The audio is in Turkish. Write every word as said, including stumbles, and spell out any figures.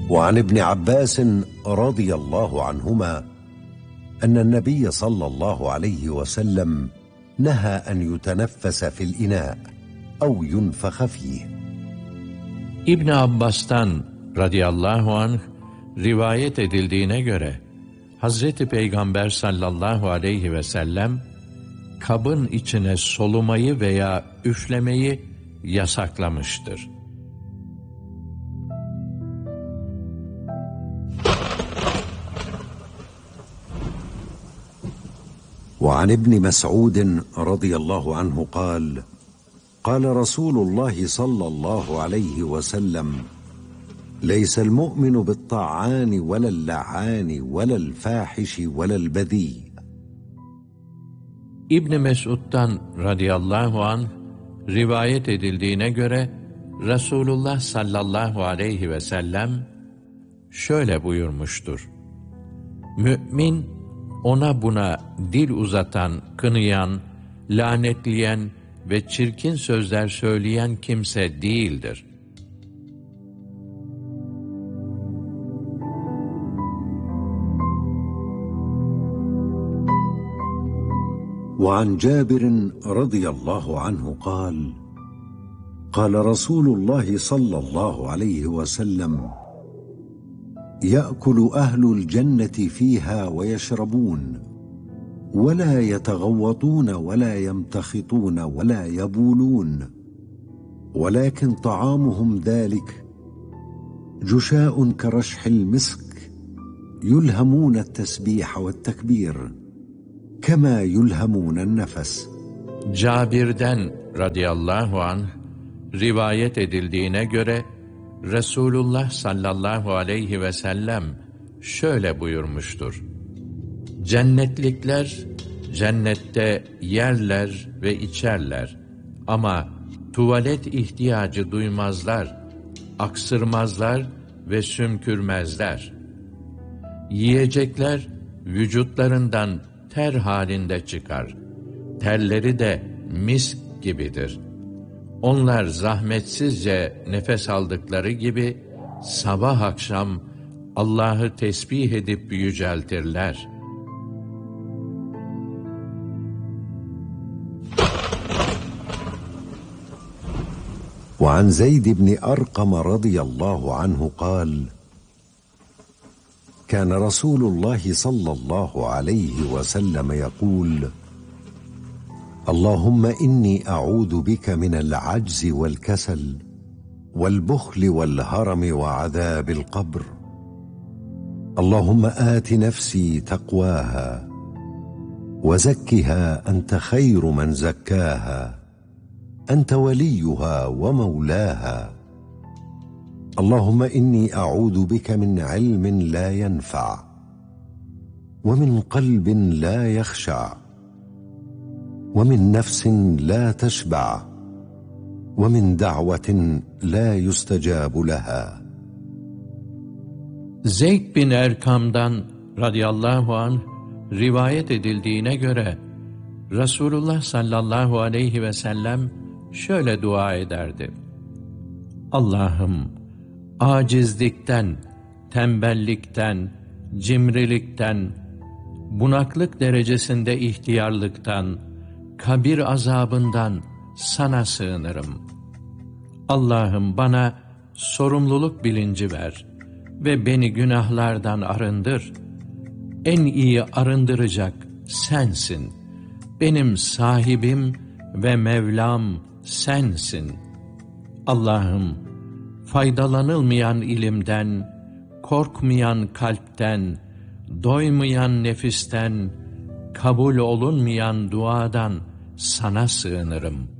وعن ابن عباس رضي الله عنهما أن النبي صلى الله عليه وسلم نهى أن يتنفس في الإناء أو ينفخ فيه. İbn Abbas'tan radıyallahu anh rivayet edildiğine göre Hazreti Peygamber sallallahu aleyhi ve sellem kabın içine solumayı veya üflemeyi yasaklamıştır. وعن ابن مسعود رضي الله عنه قال قال رسول الله صلى الله عليه وسلم ليس المؤمن بالطعان ولا اللعان ولا الفاحش ولا البذيء. İbn Mesud'dan radıyallahu anh rivayet edildiğine göre Resulullah sallallahu aleyhi ve sellem şöyle buyurmuştur: Mümin ona buna dil uzatan, kınayan, lanetleyen ve çirkin sözler söyleyen kimse değildir. وعن جابر رضي الله عنه قال قال رسول الله صلى الله عليه وسلم يأكل أهل الجنة فيها ويشربون ولا يتغوطون ولا يمتخطون ولا يبولون ولكن طعامهم ذلك جشاء كرشح المسك يلهمون التسبيح والتكبير كما يلهمون النفس. Cabir'den radıyallahu anh rivayet edildiğine göre Resulullah sallallahu aleyhi ve sellem şöyle buyurmuştur: Cennetlikler cennette yerler ve içerler ama tuvalet ihtiyacı duymazlar, aksırmazlar ve sümkürmezler. Yiyecekler vücutlarından ter halinde çıkar. Terleri de misk gibidir. Onlar zahmetsizce nefes aldıkları gibi sabah akşam Allah'ı tesbih edip yüceltirler. وعن زيد بن أرقم رضي الله عنه قال كان رسول الله صلى الله عليه وسلم يقول اللهم إني أعوذ بك من العجز والكسل والبخل والهرم وعذاب القبر اللهم آت نفسي تقواها وزكها أنت خير من زكاها أنت وليها ومولاها اللهم إني أعوذ بك من علم لا ينفع ومن قلب لا يخشع ومن نفس لا تشبع ومن دعوة لا يستجاب لها. Zeyd bin Erkam'dan radıyallahu anh rivayet edildiğine göre Resulullah sallallahu aleyhi ve sellem şöyle dua ederdi: Allah'ım, acizlikten, tembellikten, cimrilikten, bunaklık derecesinde ihtiyarlıktan, kabir azabından sana sığınırım. Allah'ım bana sorumluluk bilinci ver ve beni günahlardan arındır. En iyi arındıracak sensin. Benim sahibim ve Mevlam sensin. Allah'ım, faydalanılmayan ilimden, korkmayan kalpten, doymayan nefisten, kabul olunmayan duadan sana sığınırım.